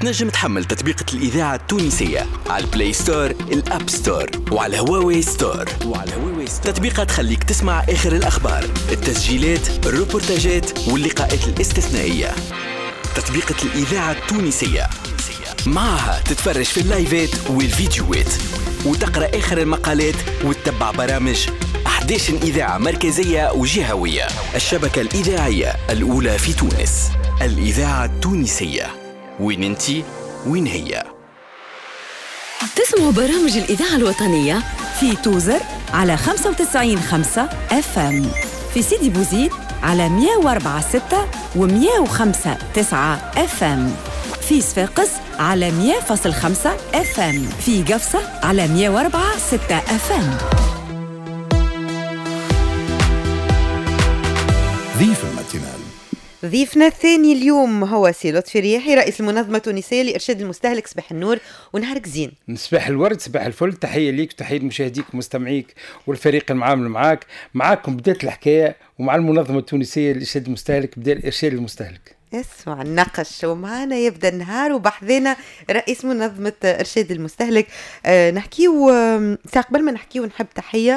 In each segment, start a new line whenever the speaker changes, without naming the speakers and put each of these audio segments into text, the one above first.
تنجم تحمل تطبيقة الإذاعة التونسية على البلاي ستور، الأب ستور، وعلى هواوي ستور. تطبيقة تخليك تسمع آخر الأخبار، التسجيلات، الروبورتاجات واللقاءات الاستثنائية. تطبيقة الإذاعة التونسية معها تتفرج في اللايفات والفيديوهات وتقرأ آخر المقالات وتتبع برامج 11 إذاعة مركزية وجهوية. الشبكة الإذاعية الأولى في تونس، الإذاعة التونسية. وين انتي وين هي؟
تسمعوا برامج الإذاعة الوطنية في توزر على 95.5 FM، في سيدي بوزيد على 104.6 و105.9 FM، في صفاقس على 100.5 FM، في قفصة على 104.6 FM.
ضيف الماتينال.
ضيفنا الثاني اليوم هو سي لطفي رياحي، رئيس المنظمة التونسية لإرشاد المستهلك. صباح النور ونهارك زين.
صباح الورد، صباح الفل. تحية ليك وتحية لمشاهديك ومستمعيك والفريق المعامل معاكم. بدأت الحكاية ومع المنظمة التونسية لإرشاد المستهلك بدأ الإرشاد المستهلك.
اسمع النقش ومعنا يبدأ النهار وبحذنا رئيس منظمة إرشاد المستهلك. نحكيو قبل ما نحكيو نحب تحية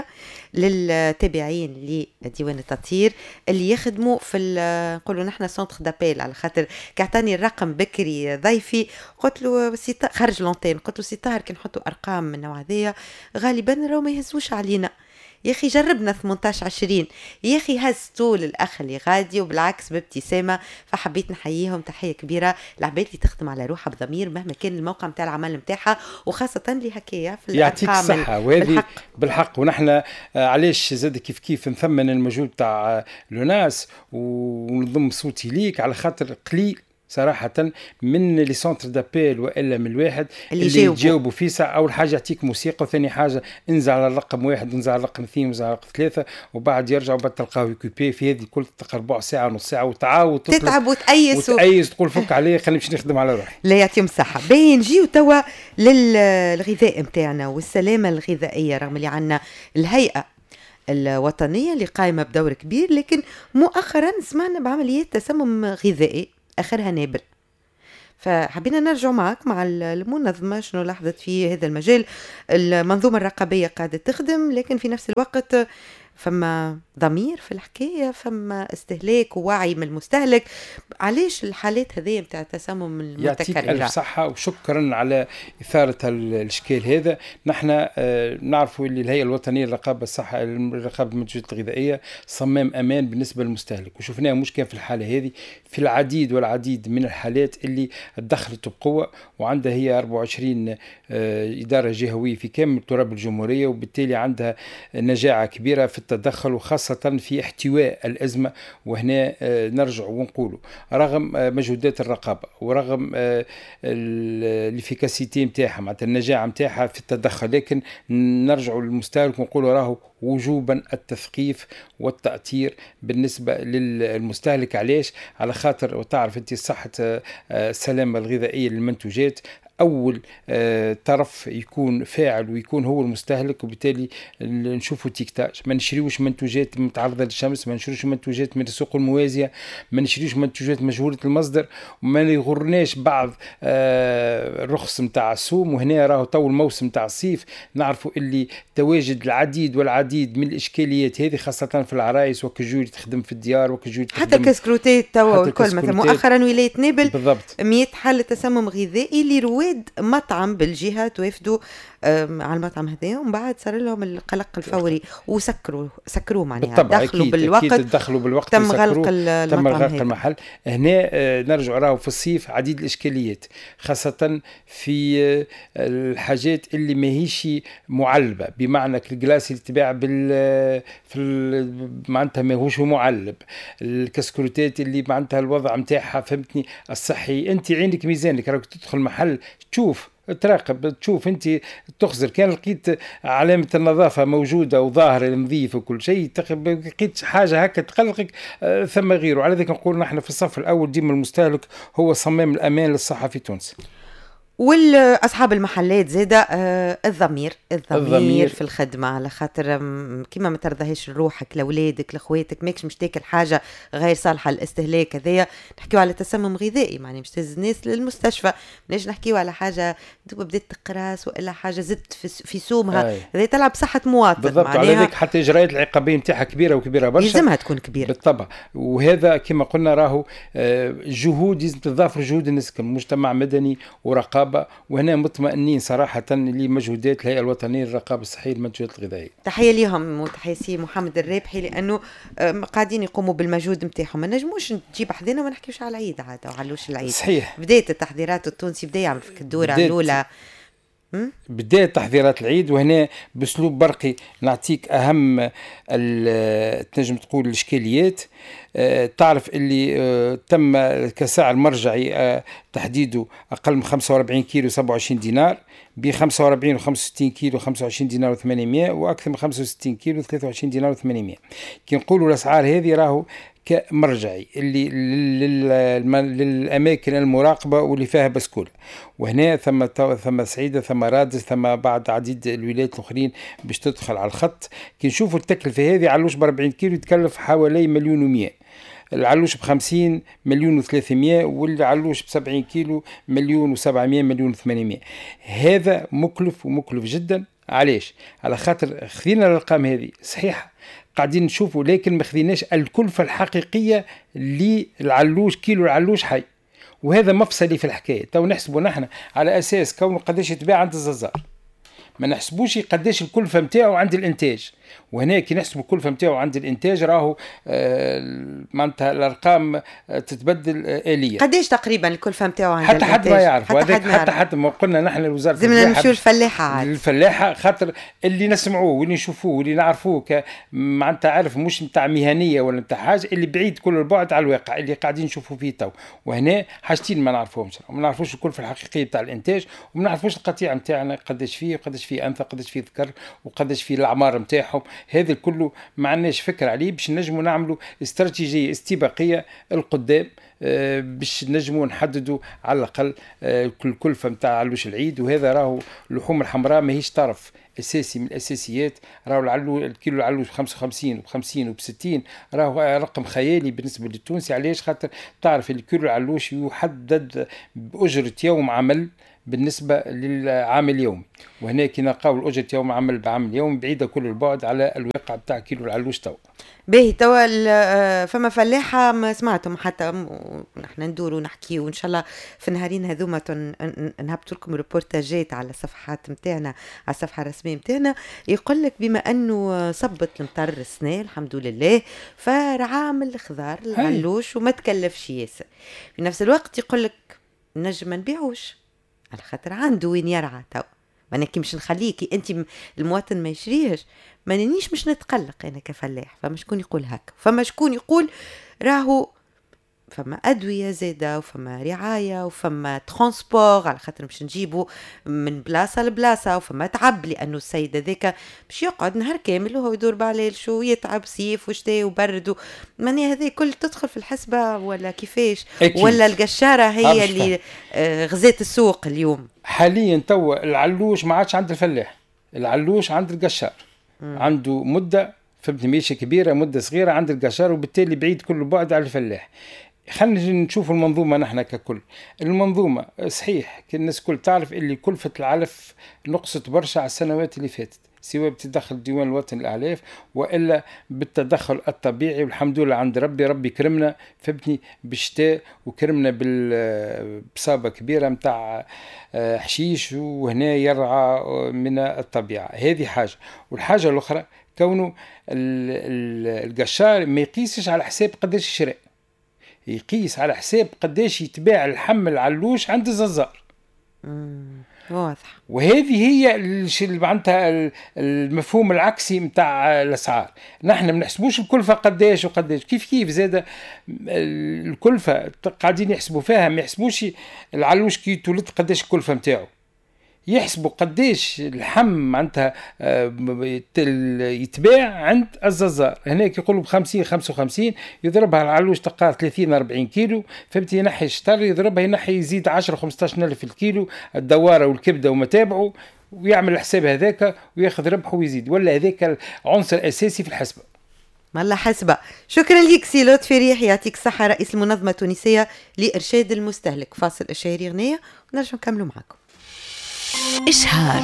للتابعين لديوان التطهير اللي يخدموا في نقولوا نحن سنتر دابيل، على خاطر كعطاني الرقم بكري ضيفي قلت له خرج لونتين، قلت له سي طاهر كي نحطوا ارقام من النوع هذيا غالبا راهو ما يهزوش علينا. يا اخي جربنا 18-20، يا اخي هزتوا للاخ اللي غادي وبالعكس بابتسامه. فحبيت نحييهم تحيه كبيره العباد اللي تخدم على روحها بضمير مهما كان الموقع نتاع العمل نتاعها، وخاصه اللي هكايا في
يعطيك الصحه. وهذه بالحق ونحن علاش زاد كيف نثمن المجهود تاع لوناس ونضم صوتي ليك على خاطر قليل صراحة من لي سونتر دابيل وإلا من الواحد اللي يجاوبوا في ساعة. أول حاجة يعطيك موسيقى، وثاني حاجة انزل على الرقم 1 وانزل على الرقم 2 وانزل على الرقم 3 وبعد يرجعوا بعد تلقاو يكوبي في هذه كل ربع ساعة نص ساعة وتعاود
تتعب وتأيس
تقول فك عليه خلينا نمشي نخدم على روحي.
لا يعطيهم الصحة. باين نجيو توا للغذاء متاعنا والسلامة الغذائية، رغم اللي عنا الهيئة الوطنية اللي قائمة بدور كبير، لكن مؤخرا سمعنا بعمليات تسمم غذائي آخرها نابل. فحبينا نرجع معك مع المنظمة شنو لاحظت في هذا المجال. المنظومة الرقابية قاعدة تخدم، لكن في نفس الوقت فما ضمير في الحكاية، فما استهلاك ووعي من المستهلك. علاش الحالات هذه متاع التسمم المتكررة؟
يعطيك ألف صحة وشكرا على إثارة الإشكال هذا. نحن نعرفوا اللي الهيئة الوطنية للرقابة الصحة الرقابة المنتجات الغذائية صمام أمان بالنسبة للمستهلك، وشفناها مش كان في الحالة هذه، في العديد والعديد من الحالات اللي دخلت بقوة، وعندها هي 24 إدارة جهوية في كامل تراب الجمهورية، وبالتالي عندها نجاعة كبيرة في التدخل وخاصة في احتواء الأزمة. وهنا نرجع ونقوله رغم مجهودات الرقابة ورغم الافيكاسيتي متاعها معناتها النجاعة متاعها في التدخل، لكن نرجع للمستهلك ونقوله راهو وجوبا التثقيف والتأثير بالنسبة للمستهلك. علاش؟ على خاطر وتعرف انت صحة السلامة الغذائية للمنتوجات أول طرف يكون فاعل ويكون هو المستهلك، وبالتالي نشوفوا تيكتاج. ما نشريوش منتوجات متعرضة للشمس، ما نشريوش منتوجات من السوق الموازية، ما نشريوش منتوجات مجهولة المصدر، وما يغرناش بعض الرخص متاع السوم. وهنا راهو تو الموسم متاع الصيف نعرفوا اللي تواجد العديد والعديد من الإشكاليات هذه، خاصة في العرايس وكجول تخدم في الديار وكجول
حتى كسكروتات توا والكل. مثلا مؤخرا ولاية نابل بالضبط 100 حالة تسمم غذائي لرواد مطعم بالجهة توافدوا على المطعم هذا، ومن بعد صار لهم القلق الفوري وسكروه معناها دخلوا بالوقت
تم غلق المحل. هنا نرجع راهو في الصيف عديد الإشكاليات، خاصة في الحاجات اللي ما هيش معلبة، بمعنى الجلاس اللي تباع معناتها ما هوش معلب، الكسكروتات اللي معناتها الوضع متاعها فهمتني الصحي. انت عينك ميزانك راك تدخل محل تشوف تراقب تشوف انت تخزر، كان لقيت علامة النظافة موجودة وظاهرة نظيف وكل شيء، لقيت حاجة هكا تقلقك ثم غيره. على ذلك نقول نحن في الصف الأول ديما المستهلك هو صمام الأمان للصحة في تونس.
والاصحاب المحلات زاده الضمير في الخدمه، على خاطر كيما ما ترضاهيش لروحك لاولادك لاخواتك، ماكش مش تاكل حاجه غير صالحه للاستهلاك. هذايا نحكيو على تسمم غذائي، معني مش تهز الناس للمستشفى، ماناش نحكيو على حاجه دوب بدات تقراص والا حاجه زدت في سومها، هذا تلعب بصحه مواطن
بالضبط. على ذلك حتى الاجراءات العقابيه نتاعها كبيره وكبيره برشا،
يلزمها تكون كبيره
بالطبع. وهذا كما قلنا راهو جهود لازم تضاف جهود الناس كمجتمع مدني ورقابه، وهنا مطمئنين صراحة لمجهودات الهيئة الوطنية للرقابة الصحية للمنتوجات الغذائية. تحية
لهم وتحية سي محمد الرابحي، لأنه قاعدين يقوموا بالمجهود نتاعهم. ما نجموش نجيب حذنا وما نحكيوش على العيد عادة وعلوش العيد.
صحيح.
بداية التحضيرات التونسي بداية يعمل في الدورة الأولى،
بداية تحضيرات العيد، وهنا باسلوب برقي نعطيك اهم تنجم تقول الاشكاليات. تعرف اللي تم كسعر مرجعي تحديده اقل من 45 كيلو 27 دينار، ب 45 و 65 كيلو 25 دينار و800، واكثر من 65 كيلو 23 دينار و800. كي نقولوا الاسعار هذه راهو كمرجعي اللي للاماكن المراقبه واللي فيها بسكوله. وهنا ثم سعيده، ثم رادس، ثم بعد عديد الولايات الاخرين باش تدخل على الخط. كي نشوفوا التكلفه هذه، علوش ب 40 كيلو يتكلف حوالي 1,100,000، العلوش ب50 1,300,000، والعلوش ب70 كيلو 1,700,000 1,800,000. هذا مكلف ومكلف جدا. علاش؟ على خاطر خذينا الارقام هذه صحيحه، قاعدين نشوفوا، لكن ما خذيناش الكلفه الحقيقيه للعلوش، كيلو العلوش حي. وهذا مفصلي في الحكايه. تو نحسبوا نحن على اساس كونه قداش يتباع عند الززار، ما نحسبوش قداش الكلفه نتاعو عند الانتاج. وهنا كي نحسبوا الكلفه نتاعو عند الانتاج راهو معناتها الارقام تتبدل اليه.
قداش تقريبا الكلفه نتاعو عند
الانتاج؟ حتى حد ما يعرف. حتى ما قلنا نحن لوزاره
زي ما نمشيو
الفلاحه، خاطر اللي نسمعوه واللي نشوفوه واللي نعرفوه معناتها عارف مش نتاع مهنيه ولا نتاع حاجه، اللي بعيد كل البعد على الواقع اللي قاعدين نشوفوا فيه تو. وهنا حاجتين ما نعرفوهمش، ما نعرفوش الكلفه الحقيقيه نتاع الانتاج، وما نعرفوش القطيع نتاعنا قداش فيه، وقداش فيه انثى، قداش فيه ذكر، وقداش فيه الاعمار نتاعهم. هذا كله ما عندناش فكره عليه باش نجموا نعملوا استراتيجيه استباقيه القدام، باش نجموا نحددوا على الاقل الكلفه نتاع علوش العيد. وهذا راهو اللحوم الحمراء ماهيش طرف اساسي من الاساسيات. راهو الكيلو العلوش 55 و50 و60 راهو رقم خيالي بالنسبه للتونسي. علاش؟ خاطر تعرف الكيلو العلوش يحدد باجره يوم عمل بالنسبة للعامل اليومي، وهنا كي نلقاو الأجرة يوم عمل بعمل يوم بعيدة كل البعد على الواقع بتاع كيلو العلوش.
باهي توا فما فلاحة ما سمعتم حتى نحن ندور ونحكي، وإن شاء الله في النهارين هذوما نهبط لكم ريبورتاجات على الصفحات متاعنا، على الصفحة الرسمية متاعنا. يقول لك بما أنه صبت المطر السنة الحمد لله، فرعامل الخضار العلوش وما تكلفش ياسر. في نفس الوقت يقول لك نجم ما نبيعوش على خاطر عنده وين يرعى. تو ما نكي مش نخليكي انت المواطن ما يشريهش، ما ننيش مش نتقلق انا كفلاح. فما شكون يقول هكا، فما شكون يقول راهو فما أدوية زادة، وفما رعاية، وفما ترانسبور على خاطر مش نجيبه من بلاصة لبلاصة، وفما تعب لأنه السيد ذاك مش يقعد نهار كامل وهو يدور بعليه شو يتعب صيف وشتاء وبرد. ماني هذه كل تدخل في الحسبة ولا كيفاش؟ أكيد. ولا القشارة هي اللي غزات السوق اليوم
حاليا؟ توا العلوش ما عادش عند الفلاح، العلوش عند القشار. عنده مدة فبني ميشة كبيرة، مدة صغيرة عند القشار، وبالتالي بعيد كل بعد على الفلاح. خلينا نشوف المنظومة نحن ككل. المنظومة صحيح الناس كل تعرف اللي كلفة العلف نقصت برشا على السنوات اللي فاتت، سواء بتدخل ديوان الوطني الأعلاف وإلا بالتدخل الطبيعي. والحمد لله عند ربي كرمنا فبني بالشتاء، وكرمنا بصابة كبيرة متاع حشيش، وهنا يرعى من الطبيعة. هذه حاجة. والحاجة الأخرى كونه القشار ما يقيسش على حساب قداش الشراء، يقيس على حساب قداش يتباع اللحم العلوش عند الززار.
واضح.
وهذه هي معناتها المفهوم العكسي متاع الاسعار. نحن ما بنحسبوش الكلفه قداش وقداش، كيف زاد الكلفه قاعدين يحسبوا فيها، ما يحسبوش العلوش كي تولد قداش الكلفه نتاعو. يحسبوا قديش اللحم معناتها يتباع عند الجزار. هناك يقولوا ب50 55 يضربها على العلوش تلقاها 30 40 كيلو، فهمتي؟ ينحي الشطر يضربها، ينحي يزيد 10 15 ألف الكيلو الدواره والكبده ومتابعه، ويعمل الحساب هذاك وياخذ ربحه ويزيد. ولا هذاك عنصر اساسي في الحسبه.
مالا حسبة. شكرا لك سي لطفي ريح، يعطيك الصحة، رئيس المنظمة التونسية لإرشاد المستهلك. فاصل إشهاري غنية ونرجع نكملوا معكم.
إشهار.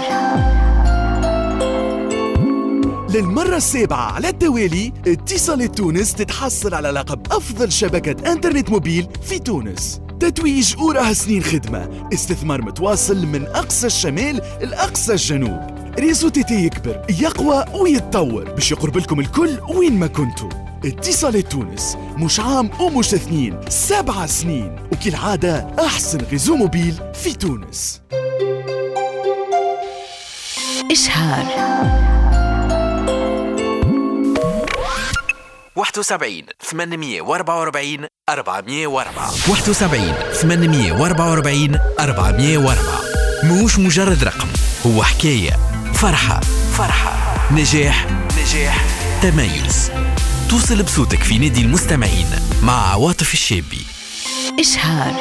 للمرة السابعة على التوالي اتصالات تونس تتحصل على لقب أفضل شبكة انترنت موبيل في تونس. تتويج وراها سنين خدمة، استثمار متواصل من أقصى الشمال لأقصى الجنوب. ريزو تيتي يكبر يقوى ويتطور باش يقرب لكم الكل وين ما كنتوا. اتصالات تونس مش عام ومش 2، 7 سنين، وكالعادة أحسن ريزو موبيل في تونس.
إشهار.
71 844 404 71 844 404. مش مجرد رقم، هو حكاية، فرحة، نجاح، تميز. توصل بصوتك في نادي المستمعين مع عواطف الشابي.
إشهار.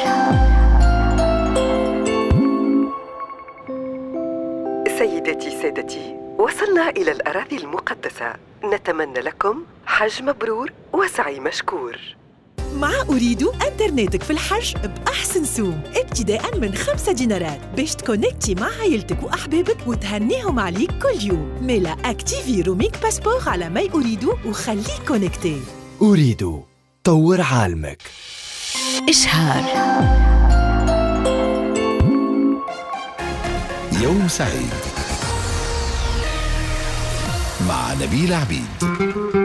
سيدتي سادتي، وصلنا إلى الأراضي المقدسة. نتمنى لكم حج مبرور وسعي مشكور.
مع أريد أنترنتك في الحج بأحسن سوم، ابتداء من 5 دينارات باش تكونكتي مع عائلتك وأحبابك وتهنيهم عليك كل يوم. ميلا أكتيفي روميك باسبور على ماي أريد وخليك كونكتي.
أريد طور عالمك.
إشهار.
يوم سعيد مع نبيل عبيد.